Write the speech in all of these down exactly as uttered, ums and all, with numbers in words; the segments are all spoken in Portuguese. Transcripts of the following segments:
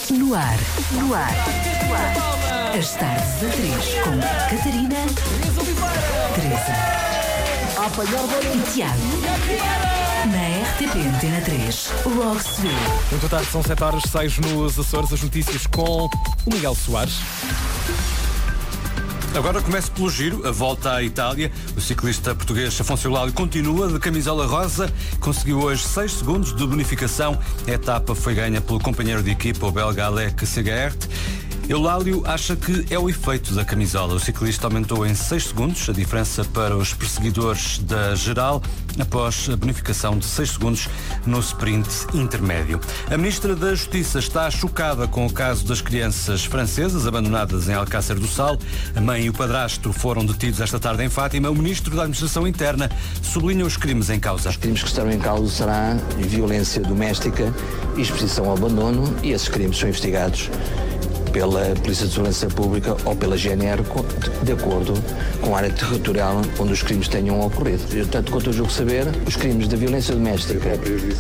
No ar, no ar, no ar. As tardes da três com Catarina, Teresa e Tiago. Na R T P Antena três, logo se vê. Muito tarde, são sete horas, seis nos Açores, as notícias com o Miguel Soares. Agora começo pelo giro, a volta à Itália. O ciclista português Afonso Eulálio continua de camisola rosa. Conseguiu hoje seis segundos de bonificação. A etapa foi ganha pelo companheiro de equipa, o belga Alec Segaert. Eulálio acha que é o efeito da camisola. O ciclista aumentou em seis segundos a diferença para os perseguidores da geral após a bonificação de seis segundos no sprint intermédio. A Ministra da Justiça está chocada com o caso das crianças francesas abandonadas em Alcácer do Sal. A mãe e o padrasto foram detidos esta tarde em Fátima. O Ministro da Administração Interna sublinha os crimes em causa. Os crimes que estarão em causa será violência doméstica, exposição ao abandono, e esses crimes são investigados pela Polícia de Segurança Pública ou pela G N R, de acordo com a área territorial onde os crimes tenham ocorrido. Tanto quanto eu julgo saber, os crimes de violência doméstica,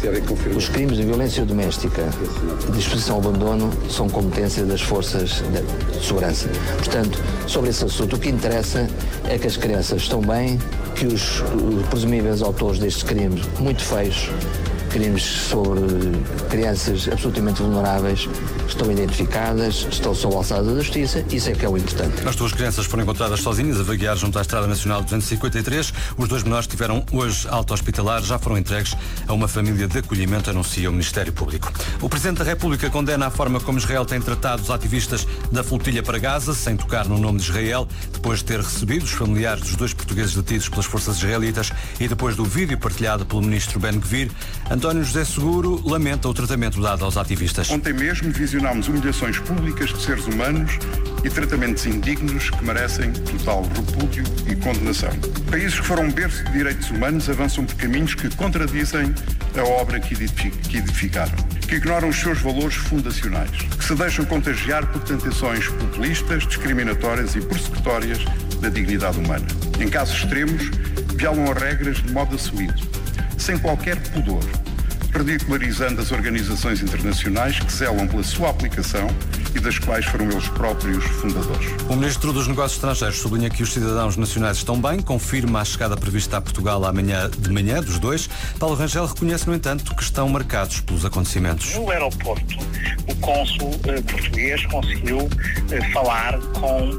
os crimes de violência doméstica e de exposição ao abandono são competência das forças de segurança. Portanto, sobre esse assunto, o que interessa é que as crianças estão bem, que os presumíveis autores destes crimes muito feios, crimes sobre crianças absolutamente vulneráveis, estão identificadas, estão sob a alçada da justiça. Isso é que é o importante. As duas crianças foram encontradas sozinhas a vaguear junto à Estrada Nacional duzentos e cinquenta e três. Os dois menores tiveram hoje alta hospitalar, já foram entregues a uma família de acolhimento, anuncia o Ministério Público. O Presidente da República condena a forma como Israel tem tratado os ativistas da flotilha para Gaza, sem tocar no nome de Israel, depois de ter recebido os familiares dos dois portugueses detidos pelas forças israelitas e depois do vídeo partilhado pelo Ministro Ben-Gvir. António José Seguro lamenta o tratamento dado aos ativistas. Ontem mesmo visionámos humilhações públicas de seres humanos e tratamentos indignos que merecem total repúdio e condenação. Países que foram berço de direitos humanos avançam por caminhos que contradizem a obra que edificaram, que ignoram os seus valores fundacionais, que se deixam contagiar por tentações populistas, discriminatórias e persecutórias da dignidade humana. Em casos extremos, violam as regras de modo assumido, sem qualquer pudor, ridicularizando as organizações internacionais que zelam pela sua aplicação e das quais foram eles próprios fundadores. O Ministro dos Negócios Estrangeiros sublinha que os cidadãos nacionais estão bem, confirma a chegada prevista a Portugal amanhã de manhã dos dois. Paulo Rangel reconhece, no entanto, que estão marcados pelos acontecimentos. No aeroporto, o cônsul eh, português conseguiu eh, falar com,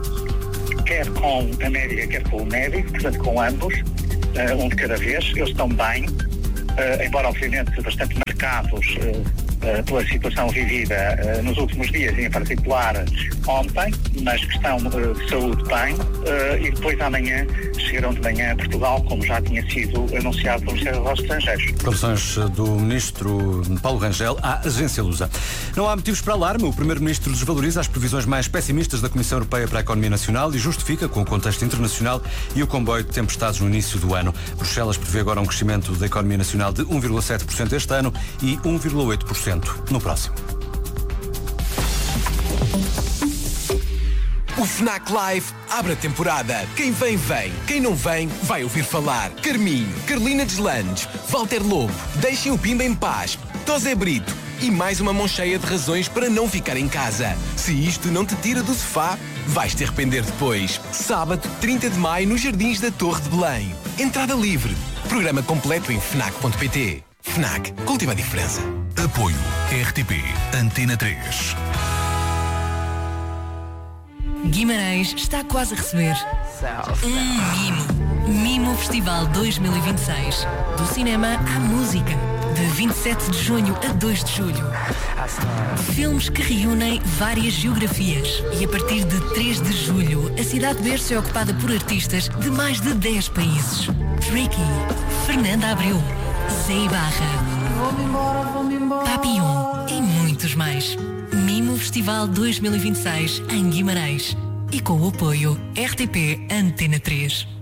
quer com a médica, quer com o médico, portanto com ambos, eh, um de cada vez. Eles estão bem. Uh, embora obviamente bastante marcados uh, uh, pela situação vivida uh, nos últimos dias, e em particular ontem, mas questão uh, de saúde bem, uh, e depois amanhã chegarão de manhã a Portugal, como já tinha sido anunciado pelo Ministério dos Estrangeiros. Declarações do Ministro Paulo Rangel à Agência Lusa. Não há motivos para alarme. O Primeiro-Ministro desvaloriza as previsões mais pessimistas da Comissão Europeia para a Economia Nacional e justifica com o contexto internacional e o comboio de tempestades no início do ano. Bruxelas prevê agora um crescimento da economia nacional de um vírgula sete por cento este ano e um vírgula oito por cento no próximo. O Fnac Live abre a temporada. Quem vem, vem. Quem não vem, vai ouvir falar. Carminho, Carolina Deslandes, Walter Lobo, Deixem o Pimba em Paz, Tosé Brito e mais uma mão cheia de razões para não ficar em casa. Se isto não te tira do sofá, vais te arrepender depois. Sábado, trinta de maio, nos Jardins da Torre de Belém. Entrada livre. Programa completo em fnac ponto pt. Fnac, cultiva a diferença. Apoio R T P Antena três. Guimarães está quase a receber um mimo. Mimo Festival dois mil e vinte e seis. Do cinema à música. De vinte e sete de junho a dois de julho. Filmes que reúnem várias geografias. E a partir de três de julho, a cidade de berço é ocupada por artistas de mais de dez países. Tricky, Fernanda Abreu, Zé Ibarra, Papillon e muitos mais. Mimo Festival dois mil e vinte e seis em Guimarães. E com o apoio R T P Antena três.